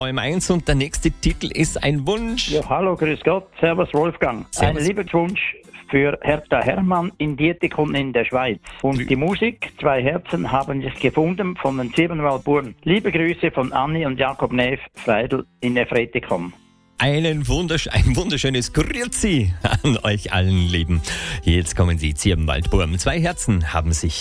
Im 1 und der nächste Titel ist ein Wunsch. Ja, hallo, grüß Gott, servus Wolfgang. Servus. Ein Liebeswunsch für Hertha Hermann in Dietikon in der Schweiz. Und die Musik, Zwei Herzen haben sich gefunden von den Siebenwaldburen. Liebe Grüße von Anni und Jakob Neff, Freidl in Efretikon. Ein wunderschönes Grüezi an euch allen Lieben. Jetzt kommen sie, Ziebenwaldburm. Zwei Herzen haben sich